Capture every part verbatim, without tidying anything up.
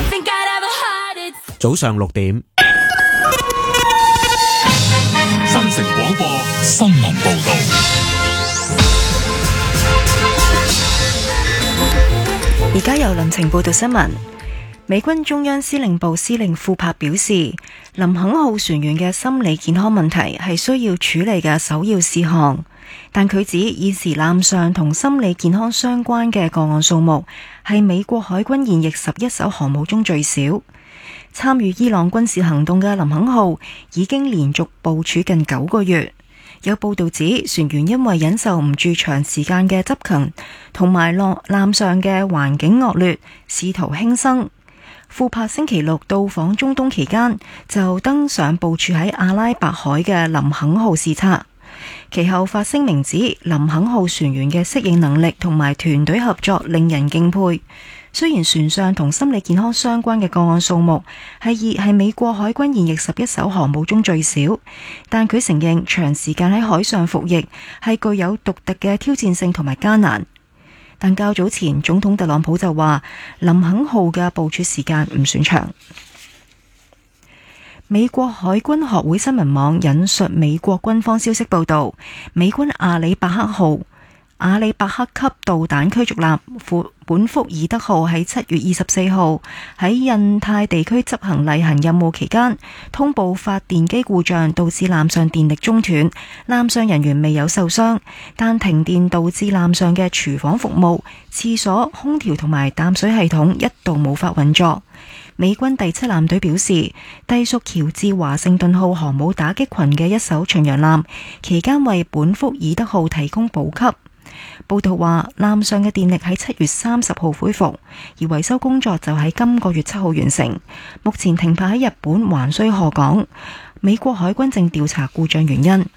早上六點， 新城廣播新聞報道。 而家由林晴報道新聞。美軍中央司令部司令庫珀表示，林肯號船員嘅心理健康問題係需要處理嘅首要事項，但佢指現時艦上同心理健康相關嘅個案數目係美國海軍現役十一艘航母中最少。參與伊朗軍事行動嘅林肯號已經連續部署近九個月。有報道指，船員因為忍受唔住長時間嘅執勤同埋艦艦上嘅環境惡劣，試圖輕生。庫珀星期六到訪中東期間，就登上部署喺阿拉伯海嘅林肯號視察。其後發聲明指，林肯號船員嘅適應能力同埋團隊合作令人敬佩。雖然船上同心理健康相關嘅個案數目係二係美國海軍現役十一艘航母中最少，但佢承認長時間喺海上服役係具有獨特嘅挑戰性同埋艱難。但較早前，總統特朗普就話林肯號嘅部署時間唔算長。美國海軍學會新聞網引述美國軍方消息報道，美軍阿里伯克號阿里伯克級導彈驅逐艦本福爾德號喺七月二十四號喺印太地區執行例行任務期間，通報發電機故障，導致艦上電力中斷，艦上人員未有受傷，但停電導致艦上嘅廚房服務、廁所、空調同埋淡水系統一度無法運作。美軍第七艦隊表示，隸屬喬治華盛頓號航母打擊群嘅一艘巡洋艦期間為本福爾德號提供補給。報道話，艦上嘅電力喺七月三十號恢復，而維修工作就喺今個月七號完成。目前停泊喺日本橫須賀港，美國海軍正調查故障原因。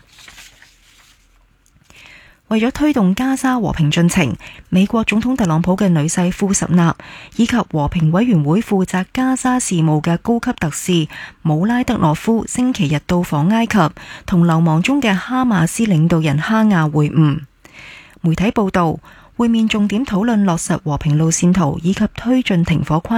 為咗推動加沙和平進程，美國總統特朗普嘅女婿庫什納以及和平委員會負責加沙事務嘅高級特使姆拉德諾夫星期日到訪埃及，同流亡中嘅哈馬斯領導人哈亞會晤。媒體報道，會面重點討論落實和平路線圖以及推進停火框